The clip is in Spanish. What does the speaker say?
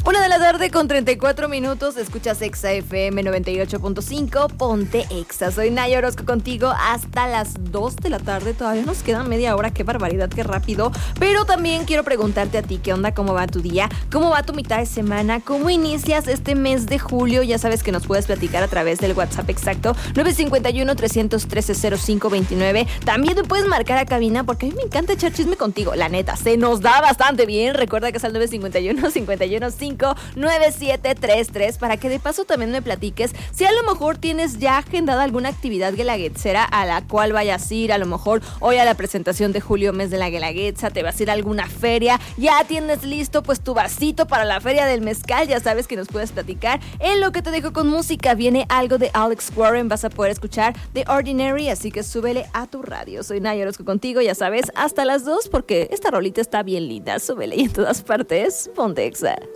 1 de la tarde con 34 minutos, escuchas Exa FM 98.5, ponte Exa. Soy Naya Orozco contigo hasta las 2 de la tarde, todavía nos queda media hora, qué barbaridad, qué rápido. Pero también quiero preguntarte a ti, ¿qué onda? ¿Cómo va tu día? ¿Cómo va tu mitad de semana? ¿Cómo inicias este mes de julio? Ya sabes que nos puedes platicar a través del WhatsApp exacto, 951-313-0529. También te puedes marcar a cabina porque a mí me encanta echar chisme contigo, la neta, se nos da bastante bien. Recuerda que es al 951-515-9733 para que de paso también me platiques si a lo mejor tienes ya agendada alguna actividad guelaguetzera a la cual vayas a ir. A lo mejor hoy a la presentación de Julio, mes de la Guelaguetza, te vas a ir a alguna feria, ya tienes listo pues tu vasito para la feria del mezcal, ya sabes que nos puedes platicar. En lo que te dejo con música viene algo de Alex Warren, vas a poder escuchar The Ordinary, así que súbele a tu radio. Soy Naya Orozco contigo, ya sabes, hasta las 2 porque esta rolita está bien linda, súbele y en todas partes, ponte Exa.